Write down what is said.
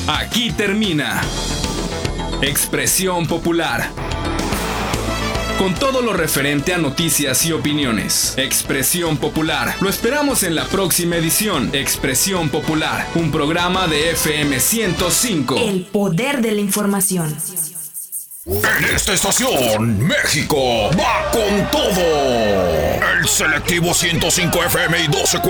Aquí termina Expresión Popular. Con todo lo referente a noticias y opiniones. Expresión Popular. Lo esperamos en la próxima edición. Expresión Popular, un programa de FM 105. El poder de la información. En esta estación, México va con todo. El selectivo 105 FM y 12